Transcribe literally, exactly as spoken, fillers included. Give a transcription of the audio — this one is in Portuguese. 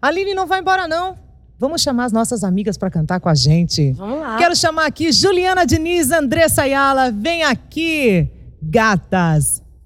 Aline não vai embora não. Vamos chamar as nossas amigas para cantar com a gente. Vamos lá. Quero chamar aqui Juliana Diniz, Andressa Ayala. Vem aqui, gatas.